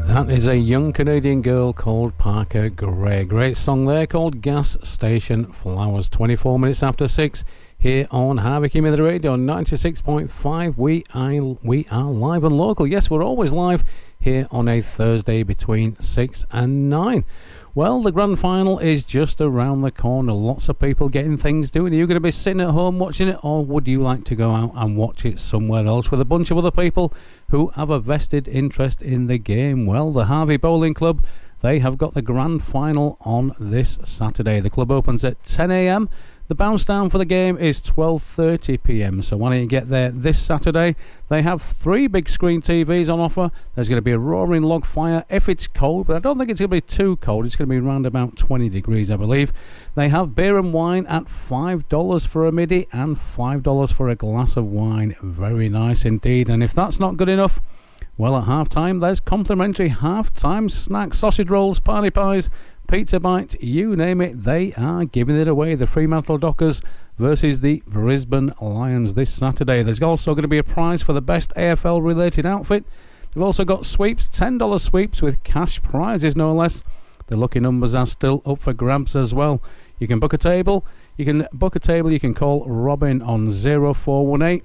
That is a young Canadian girl called Parker Gray. Great song there called Gas Station Flowers. 24 minutes after 6 here on Harvey Community Radio 96.5. We are live and local. Yes, we're always live here on a Thursday between 6 and 9. Well, the grand final is just around the corner. Lots of people getting things doing. Are you going to be sitting at home watching it, or would you like to go out and watch it somewhere else with a bunch of other people who have a vested interest in the game? Well, the Harvey Bowling Club, they have got the grand final on this Saturday. The club opens at 10 a.m. The bounce down for the game is 12:30 p.m. So why don't you get there this Saturday? They have 3 big screen TVs on offer. There's going to be a roaring log fire if it's cold, but I don't think it's going to be too cold. It's going to be around about 20 degrees, I believe. They have beer and wine at $5 for a midi and $5 for a glass of wine. Very nice indeed. And if that's not good enough, well, at half-time, there's complimentary half-time snacks, sausage rolls, party pies, pizza bite, you name it, they are giving it away. The Fremantle Dockers versus the Brisbane Lions this Saturday. There's also going to be a prize for the best AFL related outfit. They've also got sweeps, $10 sweeps with cash prizes no less. The lucky numbers are still up for grabs as well. You can book a table. You can call Robin on 0418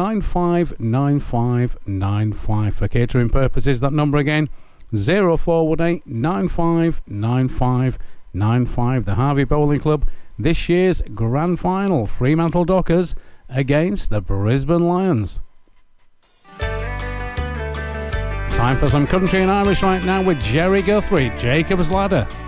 959595 for catering purposes. That number again, 0418 959595. The Harvey Bowling Club, this year's grand final, Fremantle Dockers against the Brisbane Lions. Time for some country and Irish right now with Jerry Guthrie, Jacob's Ladder.